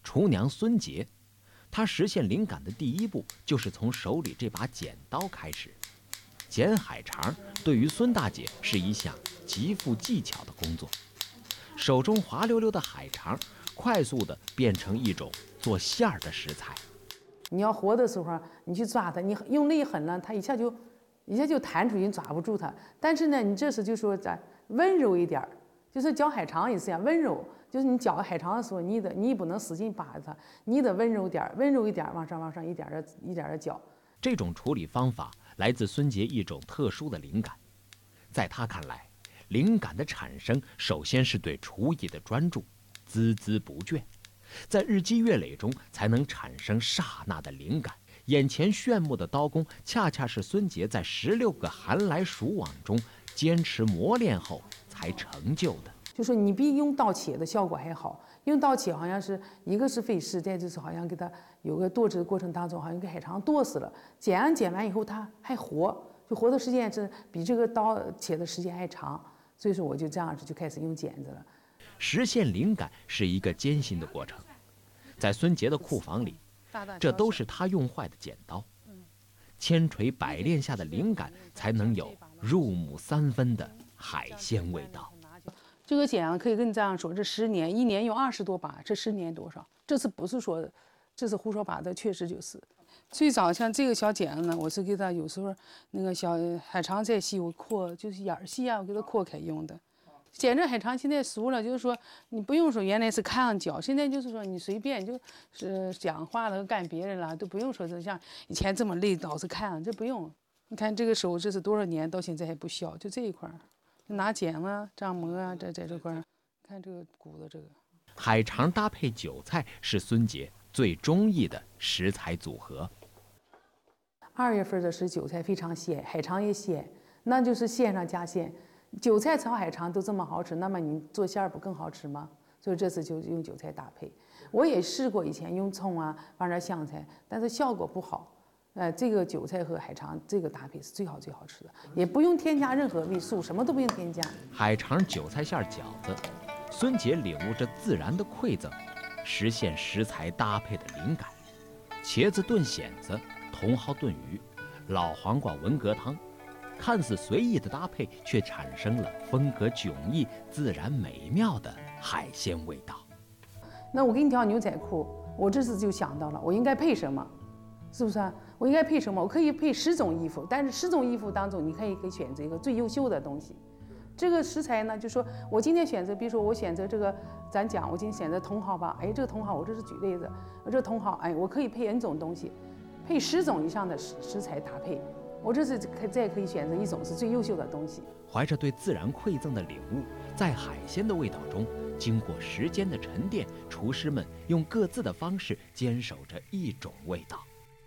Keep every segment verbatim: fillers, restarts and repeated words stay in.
厨娘孙杰。她实现灵感的第一步就是从手里这把剪刀开始。剪海肠对于孙大姐是一项极富技巧的工作，手中滑溜溜的海肠快速地变成一种做馅儿的食材。 你要活的时候，你去抓它，你用力狠了，它一下就一下就弹出去，你抓不住它。但是呢，你这时就说咱温柔一点，就是绞海肠也是这样，温柔。就是你绞海肠的时候，你得你不能使劲扒着它，你得温柔点，温柔一点，往上往上一点的一点的绞。 这种处理方法来自孙杰一种特殊的灵感，在他看来，灵感的产生首先是对厨艺的专注，孜孜不倦，在日积月累中才能产生刹那的灵感。眼前炫目的刀工，恰恰是孙杰在十六个寒来暑往中坚持磨练后才成就的。 就说你比用刀切的效果还好，用刀切好像是一个是费事，再就是好像给它有个剁制的过程当中，好像给海肠剁死了。剪完剪完以后它还活，就活的时间是比这个刀切的时间还长，所以说我就这样子就开始用剪子了。 实现灵感是一个艰辛的过程，在孙杰的库房里，这都是他用坏的剪刀。千锤百炼下的灵感，才能有入木三分的海鲜味道。 这个剪啊，可以跟你这样说，这十年一年有二十多把，这十年多少？这次不是说这是胡说八道，确实就是。最早像这个小剪子呢，我是给它有时候那个小海肠再细，我扩就是眼儿细啊，我给它扩开用的。剪这海肠现在熟了，就是说你不用说原来是看上脚，现在就是说你随便就是讲话了干别人了，都不用说是像以前这么累老是看，这不用。你看这个手这是多少年到现在还不消，就这一块儿。拿剪啊，这样磨啊，在在这块儿，看这个骨头这个。 海肠搭配韭菜是孙杰最中意的食材组合。 二月份的是韭菜非常鲜，海肠也鲜，那就是鲜上加鲜。韭菜炒海肠都这么好吃，那么你做馅儿不更好吃吗？所以这次就用韭菜搭配。我也试过以前用葱啊，放点香菜，但是效果不好。呃，这个韭菜和海肠这个搭配是最好最好吃的，也不用添加任何味素，什么都不用添加。 海肠韭菜馅饺子，孙杰领悟着自然的馈赠，实现食材搭配的灵感。茄子炖蚬子，茼蒿炖鱼，老黄瓜文蛤汤，看似随意的搭配，却产生了风格迥异、自然美妙的海鲜味道。 那我给你调牛仔裤，我这次就想到了，我应该配什么？是不是啊？我应该配什么？我可以配十种衣服，但是十种衣服当中，你可以可以选择一个最优秀的东西。这个食材呢，就说我今天选择，比如说我选择这个，咱讲我今天选择茼蒿吧，哎，这个茼蒿我这是举例子，这茼蒿，哎，我可以配 N 种东西，配十种以上的食食材搭配，我这是可再可以选择一种是最优秀的东西。 怀着对自然馈赠的领悟，在海鲜的味道中，经过时间的沉淀，厨师们用各自的方式坚守着一种味道。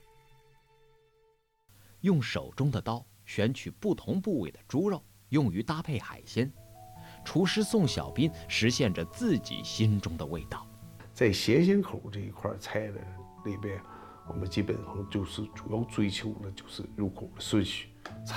用手中的刀选取不同部位的猪肉，用于搭配海鲜。厨师宋小斌实现着自己心中的味道。 在鲜鲜口这一块菜的里边，我们基本上就是主要追求的就是入口的顺序。